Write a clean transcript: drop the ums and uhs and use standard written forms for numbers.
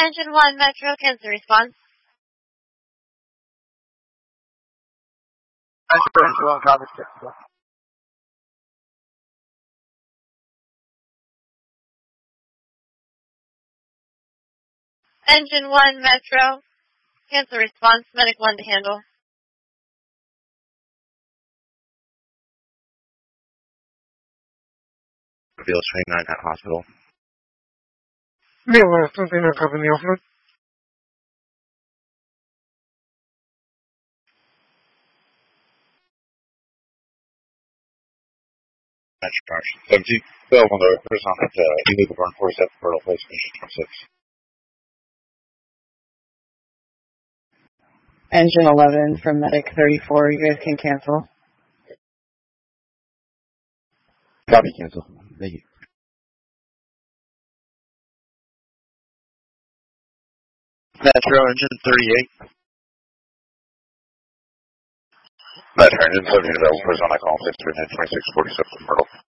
Engine 1 Metro, cancel response. Engine 1, copy. Engine 1 Metro, cancel response. Medic 1 to handle. Reveals 29 at hospital. Real something to cover the offer. That's charge. 17. Bill on the person on that illegal burn 47 Fertile Place, Mission 26. Engine 11 from Medic 34, you guys can cancel. Copy, cancel. Thank you. Metro Engine 38. Metro Engine 17 available for zone I call 6 2647 Myrtle.